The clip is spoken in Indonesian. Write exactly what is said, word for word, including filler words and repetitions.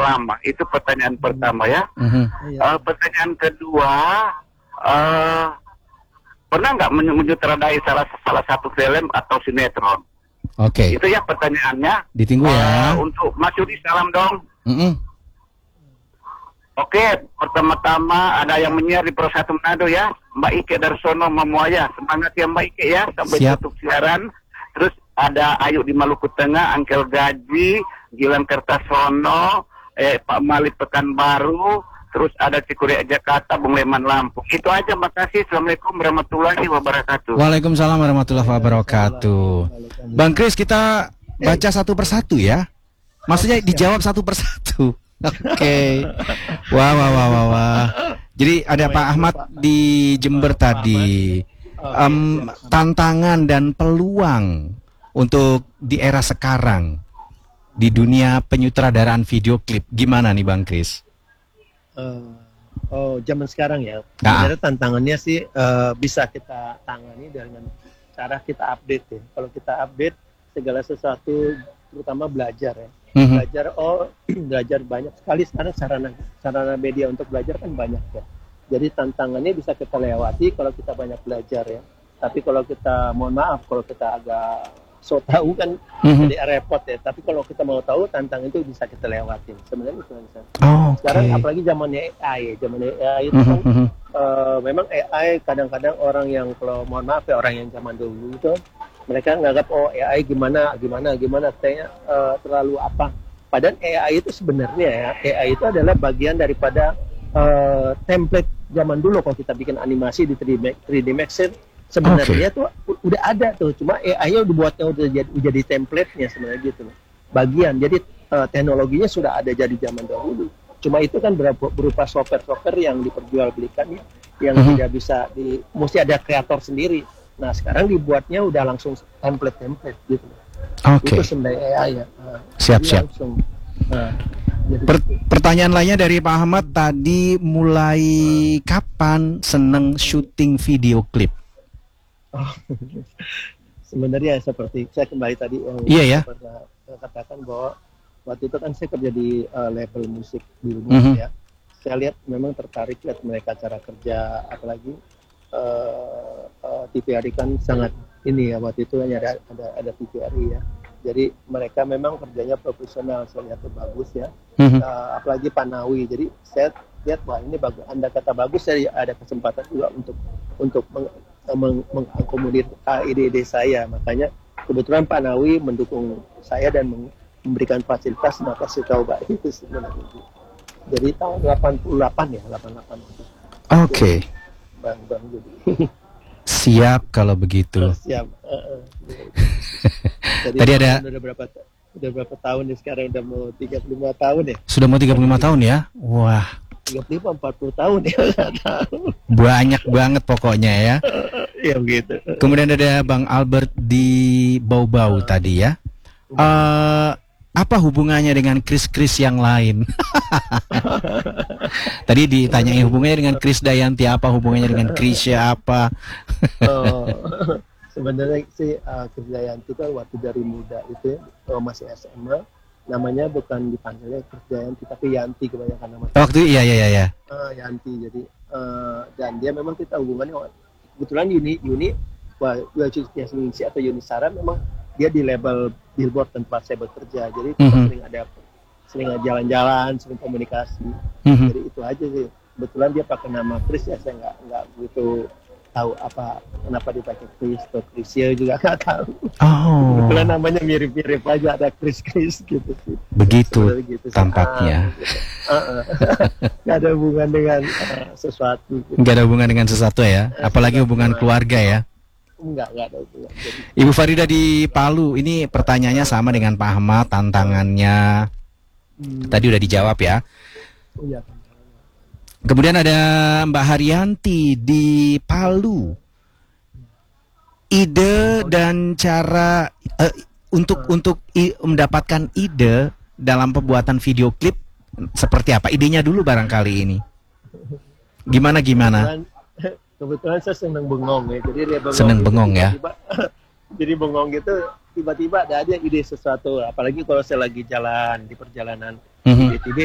lama? Itu pertanyaan pertama ya. Mm-hmm. Uh, pertanyaan kedua, uh, pernah nggak menyutradai salah salah satu film atau sinetron? Oke. Okay. Itu ya pertanyaannya. Ditunggu ya. Uh, untuk Mas Yudi, salam dong. Mm-hmm. Oke, okay, pertama-tama ada yang menyiar di Pro satu Manado ya, Mbak Ike Darsono Mamuaya. Semangat ya Mbak Ike ya, sampai Siap. tutup siaran. Terus ada Ayu di Maluku Tengah, Angkel Gaji, Gilang Kertasono, eh, Pak Malik Pekanbaru, terus ada Cikuria Jakarta, Bung Leman Lampung. Itu aja, makasih. Assalamualaikum warahmatullahi wabarakatuh. Waalaikumsalam warahmatullahi wabarakatuh. Bang Kris, kita baca satu persatu ya. Maksudnya dijawab satu persatu. Oke. Okay. Wah, wah, wah, wah, wah. Jadi ada Pak Ahmad di Jember tadi. Um, tantangan dan peluang untuk di era sekarang di dunia penyutradaraan video klip, gimana nih Bang Kris? Uh, oh, zaman sekarang ya. Nah. Sebenarnya tantangannya sih uh, bisa kita tangani dengan cara kita update ya. Kalau kita update segala sesuatu, terutama belajar ya. Mm-hmm. Belajar, oh belajar banyak sekali sekarang sarana sarana media untuk belajar kan banyak ya. Jadi tantangannya bisa kita lewati kalau kita banyak belajar ya. Tapi kalau kita, mohon maaf, kalau kita agak so tahu kan mm-hmm. jadi repot ya. Tapi kalau kita mau tahu, tantangan itu bisa kita lewatin. Sebenarnya itu bisa. Oh, sekarang okay. apalagi zamannya A I, zamannya A I itu kan mm-hmm. uh, memang A I kadang-kadang orang yang, kalau mohon maaf ya, orang yang zaman dulu itu mereka nganggap oh A I gimana gimana gimana kayaknya uh, terlalu apa. Padahal A I itu sebenarnya ya, A I itu adalah bagian daripada uh, template zaman dulu. Kalau kita bikin animasi di tiga D Max sebenarnya okay. tuh udah ada tuh, cuma A I-nya dibuatnya udah jadi, udah jadi template-nya sebenarnya gitu. Bagian. Jadi uh, teknologinya sudah ada jadi zaman dahulu. Cuma itu kan berupa, berupa software-software yang diperjualbelikan ya, yang uh-huh. tidak bisa di, mesti ada kreator sendiri. Nah sekarang dibuatnya udah langsung template-template gitu. Oke. Okay. Itu sebenarnya A I ya. Nah, Siap-siap. Nah, per pertanyaan lainnya dari Pak Ahmad tadi, mulai kapan seneng syuting video klip? Oh, sebenarnya seperti saya kembali tadi yang iya ya. pernah katakan bahwa waktu itu kan saya kerja di uh, label musik Billboard mm-hmm. ya. Saya lihat memang tertarik lihat mereka cara kerja, apalagi uh, uh, T V R I kan sangat ini ya, waktu itu hanya ada ada, ada T V R I ya. Jadi mereka memang kerjanya profesional, saya lihat itu bagus ya. Mm-hmm. Uh, apalagi Pak Nawi. Jadi saya lihat wah ini bagus. Anda kata bagus, saya ada kesempatan juga untuk untuk meng, meng, mengakomodir ide-ide saya. Makanya kebetulan Pak Nawi mendukung saya dan memberikan fasilitas, maka saya coba itu sebenarnya. Jadi tahun delapan puluh delapan ya, delapan puluh delapan. Oke. Okay. Bang Bang Judi. Siap kalau begitu. Oh, siap. Uh, uh. Jadi tadi ada udah berapa udah berapa tahun nih sekarang, udah mau tiga puluh lima tahun ya? Sudah mau tiga puluh lima tahun ya? Wah. tiga puluh lima empat puluh tahun ya, enggak tahu. Banyak banget pokoknya ya. Iya begitu. Kemudian ada Bang Albert di Bau-Bau uh, tadi ya. Uh, apa hubungannya dengan Kris-Kris yang lain? Tadi ditanyain hubungannya dengan Kris Dayanti, apa hubungannya dengan Krisya apa? Oh, sebenarnya sih uh, Kris Dayanti kan waktu dari muda itu uh, masih S M A, namanya bukan dipanggilnya Kris Dayanti tapi Yanti kebanyakan nama. Waktu iya iya iya. iya. Uh, Yanti, jadi uh, dan dia memang kita hubungannya kebetulan Yuni Yuni wah Yuni atau Yuni Sara memang dia di label Billboard tempat saya bekerja, jadi kita mm-hmm. sering ada sering jalan-jalan, sering komunikasi. Mm-hmm. Jadi itu aja sih. Kebetulan dia pakai nama Kris ya, saya nggak nggak begitu tahu apa kenapa dia pakai Kris atau Krisya juga nggak tahu. Oh. Kebetulan namanya mirip-mirip aja, ada Kris-Kris gitu sih. Begitu gitu, Ah, tampaknya. gitu. uh-uh. Nggak ada hubungan dengan uh, sesuatu. Gitu. Nggak ada hubungan dengan sesuatu ya, apalagi hubungan keluarga ya. Enggak, enggak ada hubungan. Jadi, Ibu Farida di Palu, ini pertanyaannya sama dengan Pak Ahmad, tantangannya hmm. tadi udah dijawab ya. Oh, iya. Kemudian ada Mbak Haryanti di Palu. Ide dan cara uh, untuk uh. untuk i, mendapatkan ide dalam pembuatan video klip seperti apa? Idenya dulu barangkali ini. Gimana gimana? Kebetulan saya senang bengong ya, jadi dia bengong. Senang gitu, bengong ya. Tiba-tiba, jadi bengong gitu, tiba-tiba ada aja ide sesuatu. Apalagi kalau saya lagi jalan di perjalanan, mm-hmm. tiba-tiba